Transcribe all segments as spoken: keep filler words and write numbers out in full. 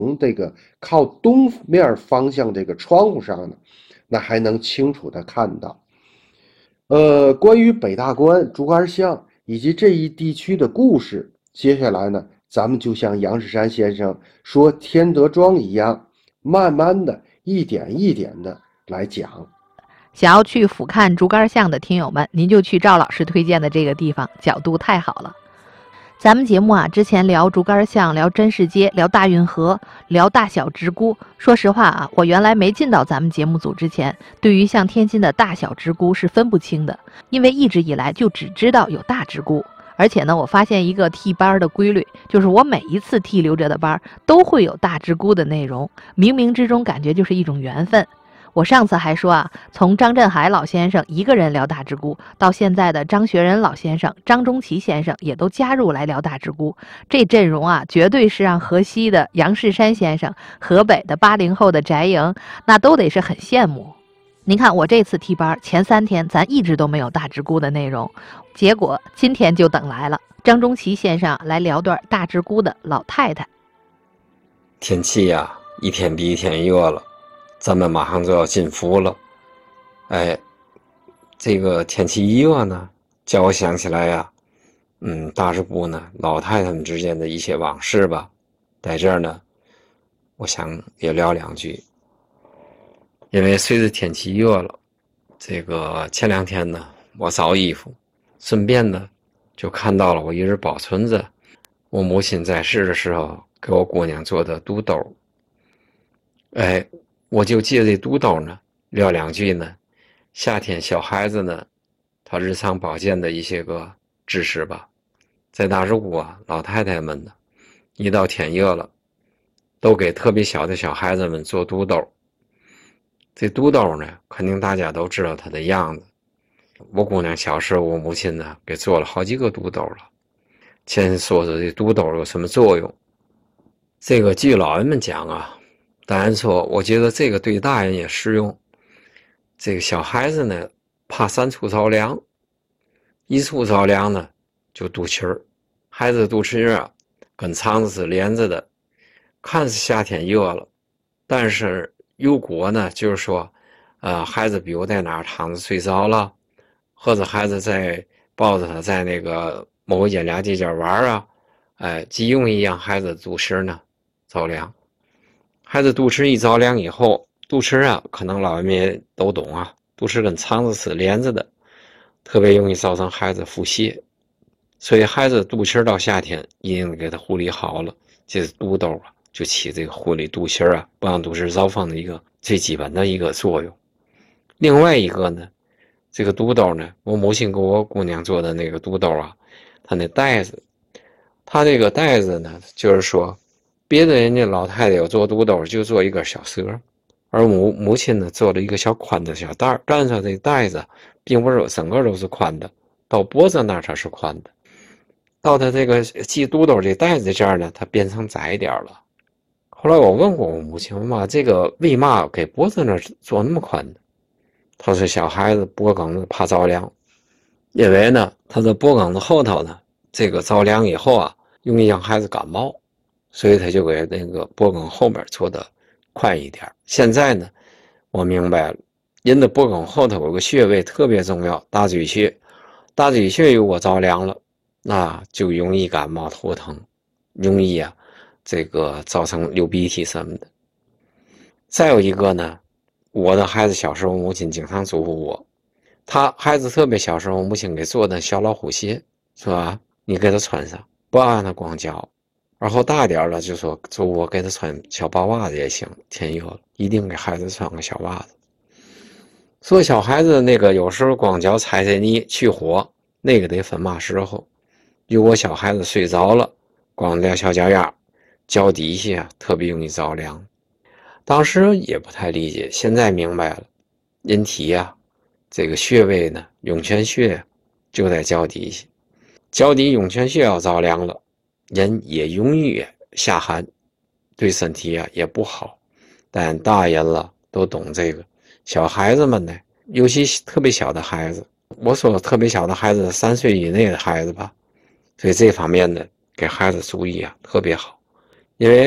从这个靠东面方向这个窗户上呢，那还能清楚的看到。呃，关于北大关、竹竿巷以及这一地区的故事，接下来呢，咱们就像杨世山先生说天德庄一样，慢慢的一点一点的来讲。 想要去俯瞰竹竿巷的听友们，您就去赵老师推荐的这个地方，角度太好了。咱们节目啊，之前聊竹竿巷，聊真市街，聊大运河，聊大小直沽。说实话啊，我原来没进到咱们节目组之前，对于像天津的大小直沽是分不清的，因为一直以来就只知道有大直沽。而且呢，我发现一个替班的规律，就是我每一次替留着的班都会有大直沽的内容，冥冥之中感觉就是一种缘分。我上次还说啊，从张振海老先生一个人聊大直沽，到现在的张学仁老先生、张中奇先生也都加入来聊大直沽，这阵容啊，绝对是让河西的杨世山先生、河北的八零后的翟莹，那都得是很羡慕。您看我这次替班前三天，咱一直都没有大直沽的内容，结果今天就等来了。张中奇先生来聊段大直沽的老太太。 天气呀、啊，一天比一天热了。咱们马上就要进伏了，哎，这个天气一热呢，叫我想起来呀，嗯，大直沽呢，老太太们之间的一些往事吧，在这儿呢，我想也聊两句。因为随着天气热了，这个前两天呢，我扫衣服，顺便呢，就看到了我一直保存着我母亲在世的时候给我姑娘做的肚兜，哎。我就借这肚兜呢聊两句呢，夏天小孩子呢，他日常保健的一些个知识吧。在大直沽啊，老太太们呢，一到天热了，都给特别小的小孩子们做肚兜。这肚兜呢，肯定大家都知道它的样子。我姑娘小时候，我母亲呢给做了好几个肚兜了。先说说这肚兜有什么作用。这个据老人们讲啊。当然说，我觉得这个对大人也适用。这个小孩子呢，怕三处着凉，一处着凉呢，就肚脐儿。孩子肚脐啊，跟肠子是连着的。看是夏天热了，但是如果呢，就是说，呃，孩子比如在哪儿躺着睡着了，或者孩子在抱着他在那个某个阴凉地界玩啊，哎，极容易让孩子肚脐呢着凉。孩子肚脐一着凉以后，肚脐啊，可能老人们也都懂啊，肚脐跟肠子是连着的，特别容易造成孩子腹泻，所以孩子肚脐到夏天一定给他护理好了，这是肚兜啊，就起这个护理肚脐啊，不让肚脐着风的一个最基本的一个作用。另外一个呢，这个肚兜呢，我母亲给我姑娘做的那个肚兜啊，它那带子，它这个带子呢，就是说。别的人家老太太有做肚兜就做一根小蛇，而母母亲呢做了一个小宽的小带，但是这带子并不是整个都是宽的，到脖子那儿它是宽的，到它这个系肚兜这带子这儿呢，它变成窄一点了。后来我问过我母亲，我妈这个为嘛给脖子那儿做那么宽的？她说小孩子脖梗子怕着凉，因为呢，他的脖梗子后头呢，这个着凉以后啊，容易让孩子感冒。所以他就给那个脖梗后面做的宽一点。现在呢，我明白了，人的脖梗后头有个穴位特别重要，大椎穴。大椎穴如果着凉了，那就容易感冒头疼，容易啊，这个造成流鼻涕什么的。再有一个呢，我的孩子小时候，母亲经常嘱咐我，他孩子特别小时候，母亲给做的小老虎鞋，是吧？你给他穿上，不要让他光脚。然后大点了就说，就我给他穿小白袜子也行，天热了一定给孩子穿个小袜子。所以小孩子那个有时候光脚踩踩泥去火，那个得分嘛时候。如果小孩子睡着了，光亮小脚丫，脚底下特别容易着凉。当时也不太理解，现在明白了，人体啊，这个穴位呢，涌泉穴就在脚底下，脚底涌泉穴要着凉了。人也容易下寒，对身体啊也不好。但大人了都懂这个，小孩子们呢，尤其特别小的孩子，我说特别小的孩子，三岁以内的孩子吧，所以这方面呢，给孩子注意啊特别好。因为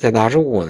在哪住呢？